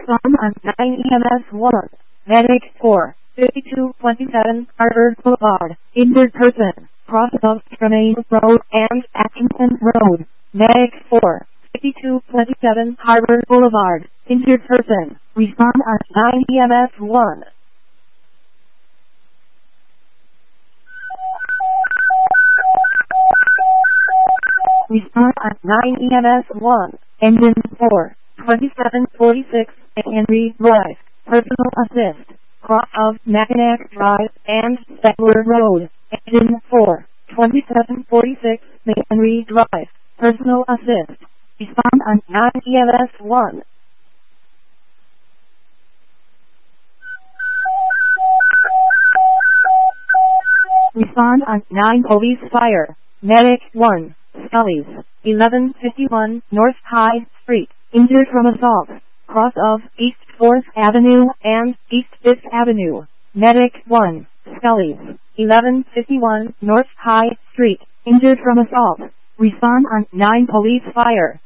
Respond on 9 EMS 1. Medic 4, 5227 Harvard Boulevard. Injured person, cross of Tremaine Road and Atkinson Road. Medic 4, 5227 Harvard Boulevard. Injured person. Respond on 9 EMS 1. Respond on 9 EMS 1. Engine 4, 2746 Henry Drive. Personal assist. Cross of Mackinac Drive and Settler Road. Engine 4, 2746 Henry Drive. Personal assist. Respond on 9 EMS 1. Respond on 9 police fire. Medic 1, Scully's, 1151 North High Street. Injured from assault. Cross of East 4th Avenue and East 5th Avenue. Medic 1, Scully's, 1151 North High Street. Injured from assault. Respond on 9 police fire.